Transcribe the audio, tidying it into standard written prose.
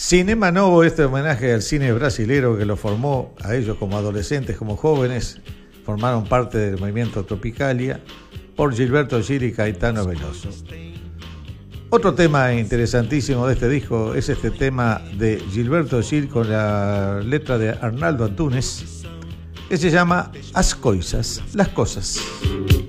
Cinema Novo, este homenaje al cine brasilero que lo formó a ellos como adolescentes, como jóvenes, formaron parte del movimiento Tropicalia, por Gilberto Gil y Caetano Veloso. Otro tema interesantísimo de este disco es este tema de Gilberto Gil con la letra de Arnaldo Antunes, que se llama As Coisas, las cosas.